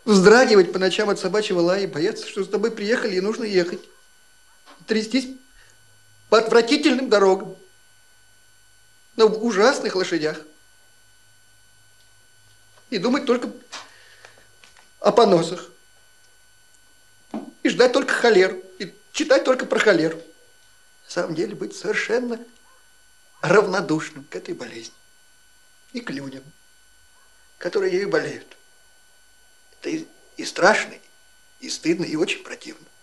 Вздрагивать по ночам от собачьего лая и бояться, что с тобой приехали и нужно ехать. Трястись по отвратительным дорогам. На ужасных лошадях. И думать только о поносах. И ждать только холеру. И читать только про холеру. На самом деле быть совершенно равнодушным к этой болезни. И к людям, которые ею болеют. Это и страшно, и стыдно, и очень противно.